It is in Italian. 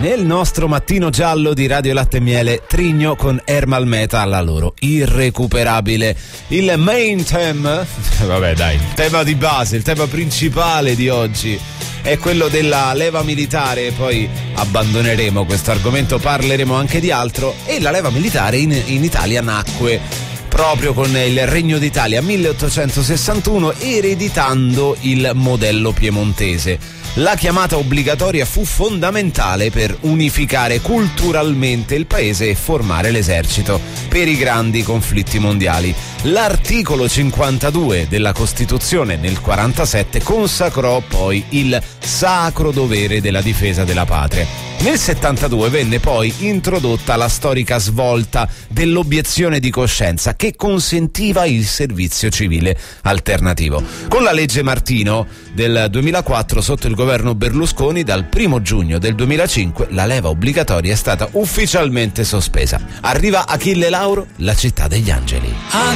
Nel nostro mattino giallo di Radio Latte e Miele, Trigno con Ermal Meta, la loro irrecuperabile. Il main theme, vabbè dai, il tema di base, il tema principale di oggi è quello della leva militare. Poi abbandoneremo questo argomento, parleremo anche di altro. E la leva militare in Italia nacque proprio con il Regno d'Italia 1861, ereditando il modello piemontese. La chiamata obbligatoria fu fondamentale per unificare culturalmente il paese e formare l'esercito per i grandi conflitti mondiali. L'articolo 52 della Costituzione nel 47 consacrò poi il sacro dovere della difesa della patria. Nel 72 venne poi introdotta la storica svolta dell'obiezione di coscienza, che consentiva il servizio civile alternativo. Con la legge Martino del 2004, sotto il governo Berlusconi, dal 1 giugno del 2005 la leva obbligatoria è stata ufficialmente sospesa. Arriva Achille Lauro, La città degli angeli.